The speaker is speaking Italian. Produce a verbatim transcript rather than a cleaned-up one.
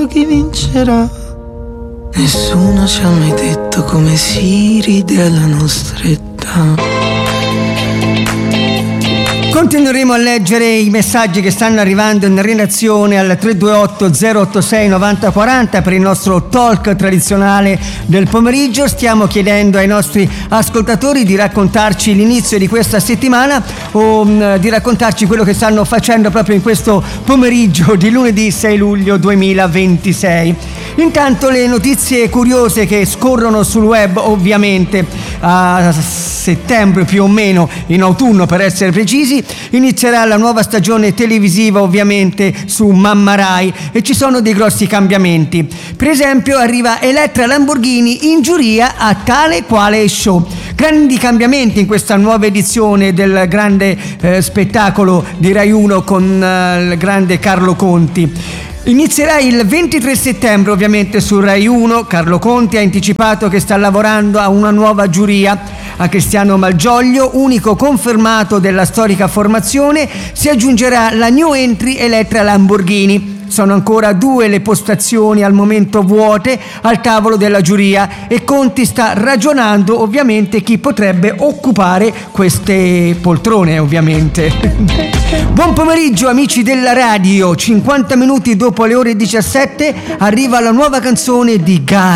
solo chi vincerà. Nessuno ci ha mai detto come si ride alla nostra età. Continueremo a leggere i messaggi che stanno arrivando in redazione al tre due otto zero otto sei nove zero quattro zero per il nostro talk tradizionale del pomeriggio. Stiamo chiedendo ai nostri ascoltatori di raccontarci l'inizio di questa settimana o mh, di raccontarci quello che stanno facendo proprio in questo pomeriggio di lunedì sei luglio duemilaventisei. Intanto le notizie curiose che scorrono sul web, ovviamente a settembre più o meno, in autunno per essere precisi, inizierà la nuova stagione televisiva ovviamente su Mamma Rai e ci sono dei grossi cambiamenti. Per esempio arriva Elettra Lamborghini in giuria a Tale Quale Show. Grandi cambiamenti in questa nuova edizione del grande eh, spettacolo di Rai uno con eh, il grande Carlo Conti. Inizierà il ventitré settembre ovviamente su Rai uno. Carlo Conti ha anticipato che sta lavorando a una nuova giuria. A Cristiano Malgioglio, unico confermato della storica formazione, si aggiungerà la new entry Elettra Lamborghini. Sono ancora due le postazioni al momento vuote al tavolo della giuria e Conti sta ragionando ovviamente chi potrebbe occupare queste poltrone ovviamente. Buon pomeriggio amici della radio, cinquanta minuti dopo le ore diciassette arriva la nuova canzone di Guy.